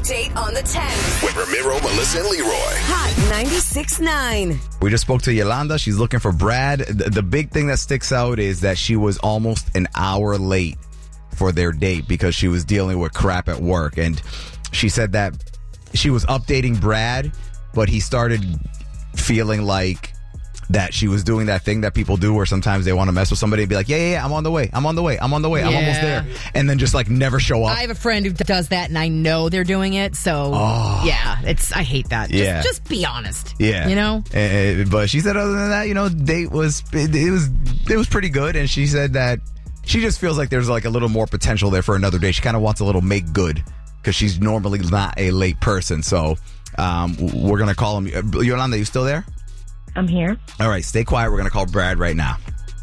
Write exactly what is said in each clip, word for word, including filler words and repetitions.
Update on the ten. With Ramiro, Melissa, and Leroy. Hot ninety-six point nine. We just spoke to Yolanda. She's looking for Brad. The, the big thing that sticks out is that she was almost an hour late for their date because she was dealing with crap at work. And she said that she was updating Brad, but he started feeling like that she was doing that thing that people do where sometimes they want to mess with somebody and be like, yeah, yeah, yeah, I'm on the way. I'm on the way. I'm on the way. I'm Yeah. almost there. And then just like never show up. I have a friend who does that, and I know they're doing it. So, Oh. yeah, it's I hate that. Yeah. Just, just be honest. Yeah, You know? Uh, but she said, other than that, you know, date was it, it was it was pretty good, and she said that she just feels like there's like a little more potential there for another day. She kind of wants a little make good because she's normally not a late person. So um, we're gonna call him. Uh, Yolanda, you still there? I'm here. All right, stay quiet. We're gonna call Brad right now.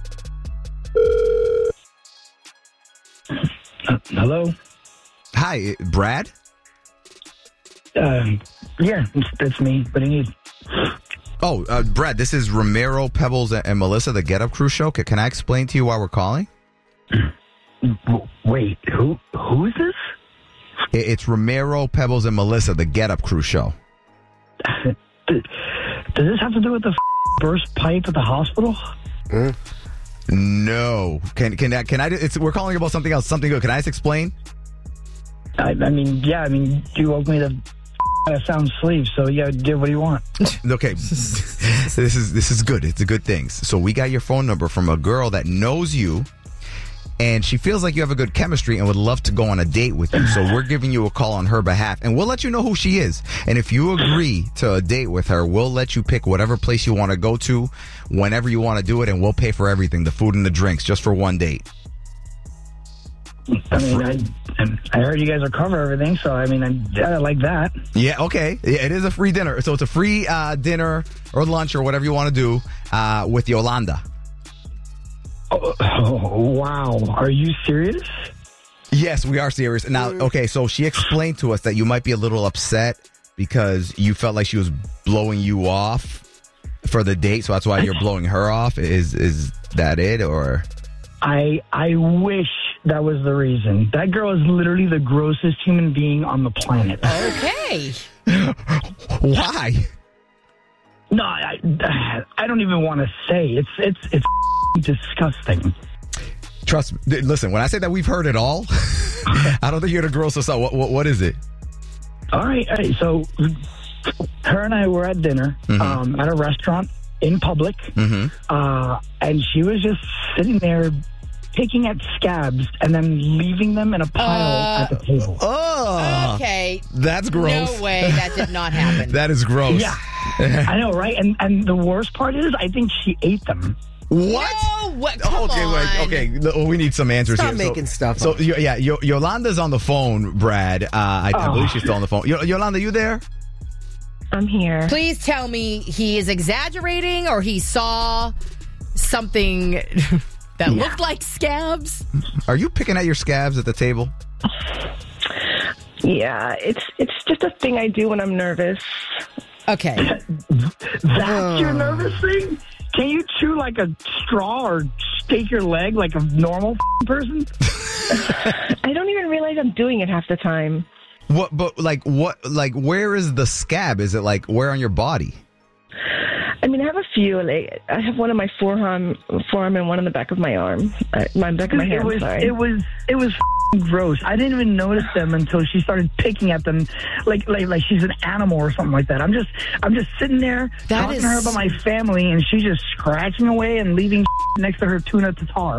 Uh, hello? Hi, Brad. Um, yeah, it's, that's me. What do you need? Oh, uh, Brad, this is Ramiro, Pebbles, and Melissa, the Get Up Crew show. Can, can I explain to you why we're calling? W- Wait, who? Who is this? It, it's Ramiro, Pebbles, and Melissa, the Get Up Crew show. Does this have to do with the f- burst pipe at the hospital? No. Can can I, can I? It's, we're calling about something else. Something good. Can I just explain? I, I mean, yeah, I mean, you woke me to f- a sound sleep, so yeah, do what do you want? Okay, this is this is good. It's a good thing. So we got your phone number from a girl that knows you, and she feels like you have a good chemistry and would love to go on a date with you. So we're giving you a call on her behalf, and we'll let you know who she is. And if you agree to a date with her, we'll let you pick whatever place you want to go to, whenever you want to do it, and we'll pay for everything, the food and the drinks, just for one date. I mean, I, I heard you guys are cover everything, so I mean, I, I like that. Yeah, okay. Yeah, it is a free dinner. So it's a free uh, dinner or lunch or whatever you want to do uh, with Yolanda. Oh, oh, wow. Are you serious? Yes, we are serious. Now, okay, so she explained to us that you might be a little upset because you felt like she was blowing you off for the date, so that's why you're blowing her off. Is is that it, or? I I wish that was the reason. That girl is literally the grossest human being on the planet. Okay. Why? No, I, I don't even want to say. It's it's it's disgusting. Trust me. Listen, when I say that we've heard it all, I don't think you're the gross us out. What, what, what is it? All right, all right. So her and I were at dinner Mm-hmm. um, at a restaurant in public, Mm-hmm. uh, and she was just sitting there picking at scabs and then leaving them in a pile Uh, at the table. Oh, Okay. that's gross. No way. That did not happen. That is gross. Yeah, I know, right? And and the worst part is, I think she ate them. What? No, what? Come okay, on. wait, okay. No, we need some answers Stop here. making so, stuff So, up. y- yeah, y- Yolanda's on the phone, Brad. Uh, I, I Oh. believe she's still on the phone. Y- Yolanda, you there? I'm here. Please tell me he is exaggerating or he saw something that Yeah. looked like scabs. Are you picking at your scabs at the table? Yeah, it's it's just a thing I do when I'm nervous. Okay. That's your nervous thing? Can you chew like a straw or stake your leg like a normal f- person? I don't even realize I'm doing it half the time. What? But like, what? Like, where is the scab? Is it like where on your body? I mean, I have a few. Like, I have one on my forearm, forearm, and one on the back of my arm. Uh, my back of my it hand. was sorry. it was it was f- gross. I didn't even notice them until she started picking at them like like like she's an animal or something like that. I'm just I'm just sitting there That talking is- to her about my family, and she's just scratching away and leaving next to her tuna tartare.